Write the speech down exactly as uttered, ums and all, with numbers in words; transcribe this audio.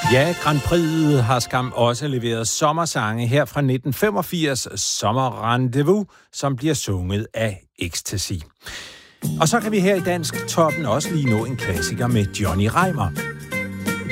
Ja, Grand Prix'et har skam også leveret sommersange her fra nitten femogfirs, Sommer Rendezvous, som bliver sunget af Ecstasy. Og så kan vi her i Dansk Toppen også lige nå en klassiker med Johnny Reimer.